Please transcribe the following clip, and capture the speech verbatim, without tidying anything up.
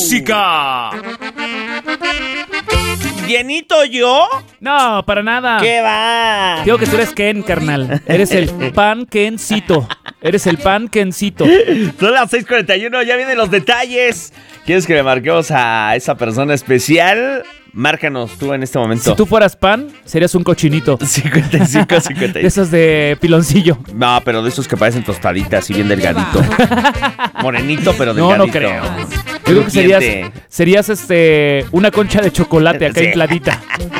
música. ¿Llenito yo? No, para nada. ¿Qué va? Digo que tú eres Ken, carnal. Eres el pan Kencito. Eres el pan Kencito. Son las seis cuarenta y uno, ya vienen los detalles. ¿Quieres que le marquemos a esa persona especial? Márcanos tú en este momento. Si tú fueras pan, serías un cochinito. cincuenta y cinco, cincuenta y cinco. De esos de piloncillo. No, pero de esos que parecen tostaditas y bien delgadito. Morenito, pero No, delgadito. no creo. Yo creo que serías, serías este, una concha de chocolate acá Sí. infladita.